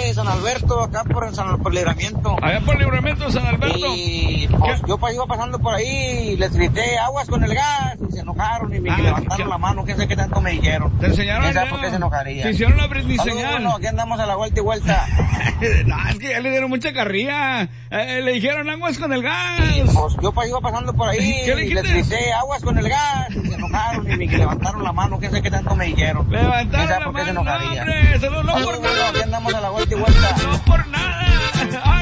de San Alberto, acá por el Libramiento. Allá por el Libramiento de San Alberto. Y pues, yo iba pasando por ahí y les grité aguas con el gas y se enojaron y me levantaron la mano, que sé qué tanto me dijeron. Te enseñaron ¿Quién sabe por qué se enojaría? Te hicieron la señal. Bueno, aquí andamos a la vuelta y vuelta. No, es que ya le dieron mucha carrilla. Le dijeron aguas con el gas. Pues yo iba pasando por ahí y les grité aguas con el gas y se enojaron y me levantaron la mano, que sé qué tanto me dijeron. Levantaron la mano, no, hombre, no por nada. Aquí andamos a la vuelta y vuelta. No por nada.